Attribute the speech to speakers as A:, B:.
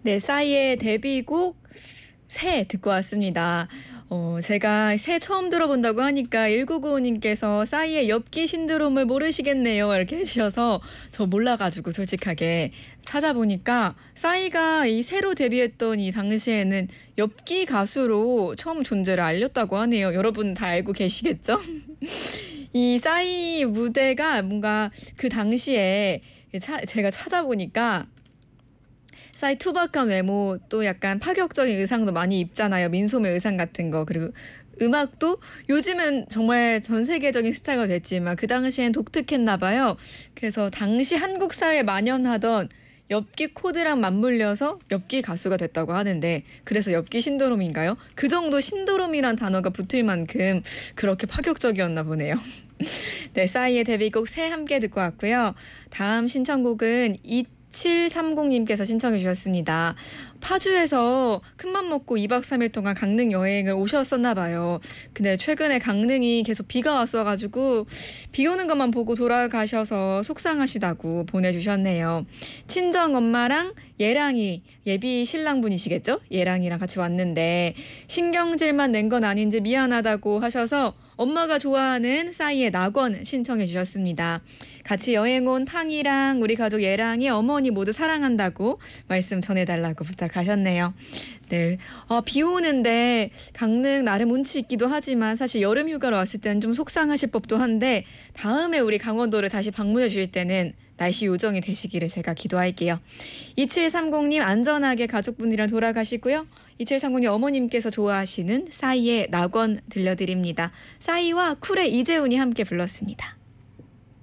A: 네, 싸이의 데뷔곡 새 듣고 왔습니다. 제가 새 처음 들어본다고 하니까 1995님께서 싸이의 엽기 신드롬을 모르시겠네요. 이렇게 해주셔서 저 몰라가지고 솔직하게 찾아보니까 싸이가 이 새로 데뷔했던 이 당시에는 엽기 가수로 처음 존재를 알렸다고 하네요. 여러분 다 알고 계시겠죠? 이 싸이 무대가 뭔가 그 당시에 제가 찾아보니까 싸이 투박한 외모 또 약간 파격적인 의상도 많이 입잖아요. 민소매 의상 같은 거. 그리고 음악도 요즘은 정말 전 세계적인 스타가 됐지만 그 당시엔 독특했나 봐요. 그래서 당시 한국 사회에 만연하던 엽기 코드랑 맞물려서 엽기 가수가 됐다고 하는데 그래서 엽기 신드롬인가요? 그 정도 신드롬이란 단어가 붙을 만큼 그렇게 파격적이었나 보네요. 네, 싸이의 데뷔곡 새 함께 듣고 왔고요. 다음 신청곡은 2730님께서 신청해 주셨습니다. 파주에서 큰맘 먹고 2박 3일 동안 강릉 여행을 오셨었나 봐요. 근데 최근에 강릉이 계속 비가 왔어가지고 비 오는 것만 보고 돌아가셔서 속상하시다고 보내주셨네요. 친정 엄마랑 예랑이, 예비 신랑분이시겠죠? 예랑이랑 같이 왔는데 신경질만 낸 건 아닌지 미안하다고 하셔서 엄마가 좋아하는 싸이의 낙원 신청해 주셨습니다. 같이 여행 온 팡이랑 우리 가족 예랑이 어머니 모두 사랑한다고 말씀 전해달라고 부탁하셨네요. 네, 비 오는데 강릉 나름 운치 있기도 하지만 사실 여름 휴가로 왔을 때는 좀 속상하실 법도 한데 다음에 우리 강원도를 다시 방문해 주실 때는 날씨 요정이 되시기를 제가 기도할게요. 2730님 안전하게 가족분이랑 돌아가시고요. 2730님 어머님께서 좋아하시는 싸이의 낙원 들려드립니다. 싸이와 쿨의 이재훈이 함께 불렀습니다.